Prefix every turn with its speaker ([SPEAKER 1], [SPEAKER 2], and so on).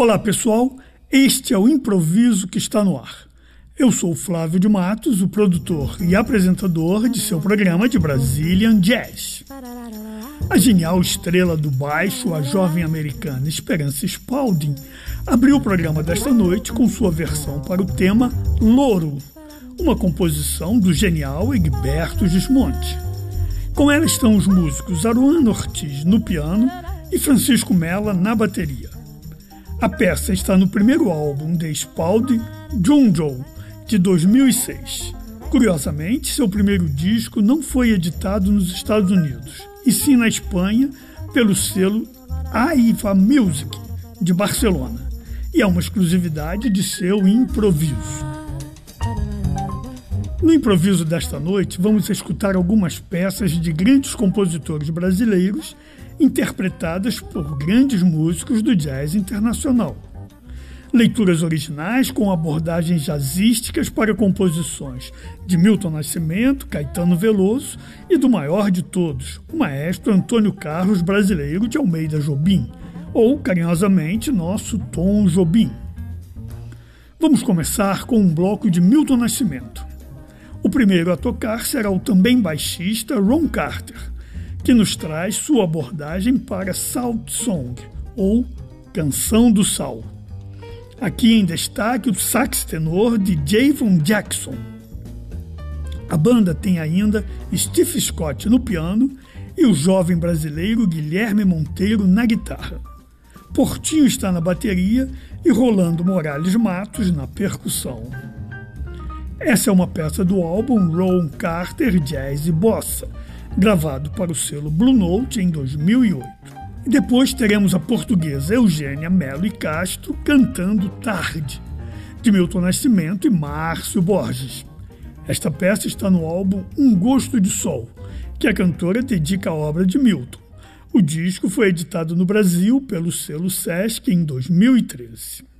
[SPEAKER 1] Olá pessoal, este é o Improviso que está no ar. Eu sou Flávio de Matos, o produtor e apresentador de seu programa de Brazilian Jazz. A genial estrela do baixo, a jovem americana Esperança Spalding, abriu o programa desta noite com sua versão para o tema Louro, uma composição do genial Egberto Gismonti. Com ela estão os músicos Aruano Ortiz no piano e Francisco Mella na bateria. A peça está no primeiro álbum de Spalding, Junjo, de 2006. Curiosamente, seu primeiro disco não foi editado nos Estados Unidos, e sim na Espanha, pelo selo Aiva Music, de Barcelona, e é uma exclusividade de seu improviso. No improviso desta noite, vamos escutar algumas peças de grandes compositores brasileiros interpretadas por grandes músicos do jazz internacional. Leituras originais com abordagens jazzísticas para composições de Milton Nascimento, Caetano Veloso e do maior de todos, o maestro Antônio Carlos Brasileiro de Almeida Jobim, ou, carinhosamente, nosso Tom Jobim. Vamos começar com um bloco de Milton Nascimento. O primeiro a tocar será o também baixista Ron Carter, que nos traz sua abordagem para Salt Song, ou Canção do Sal. Aqui em destaque o sax tenor de Javon Jackson. A banda tem ainda Steve Scott no piano e o jovem brasileiro Guilherme Monteiro na guitarra. Portinho está na bateria e Rolando Morales Matos na percussão. Essa é uma peça do álbum Ron Carter Jazz e Bossa, gravado para o selo Blue Note em 2008. E depois teremos a portuguesa Eugênia Melo e Castro cantando Tarde, de Milton Nascimento e Márcio Borges. Esta peça está no álbum Um Gosto de Sol, que a cantora dedica à obra de Milton. O disco foi editado no Brasil pelo selo Sesc em 2013.